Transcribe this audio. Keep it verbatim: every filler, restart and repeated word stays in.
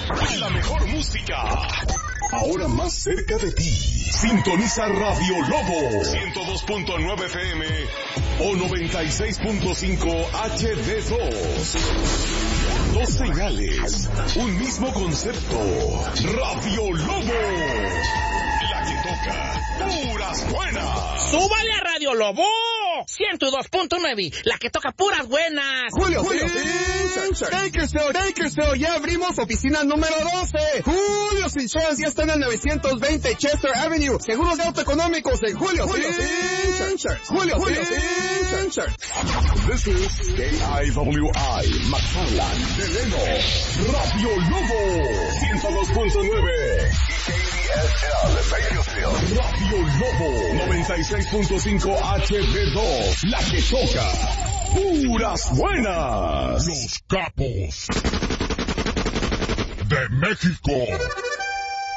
La mejor música. Ahora más cerca de ti. Sintoniza Radio Lobo. ciento dos punto nueve F M o noventa y seis punto cinco H D dos. Dos señales. Un mismo concepto. Radio Lobo. La que toca puras buenas. ¡Súbale a Radio Lobo! ciento dos punto nueve, la que toca puras buenas. Julio, Julio, Bakersfield, Bakersfield, ya abrimos oficina número doce. Julio Insurance ya está en el novecientos veinte Chester Avenue. Seguros de auto económicos de Julio Insurance. Julio Insurance. This is K I W I, McFarland, Deleno, Radio Lobo, ciento dos punto nueve. Radio Lobo, noventa y seis punto cinco H D dos, la que toca puras buenas. Los capos de México.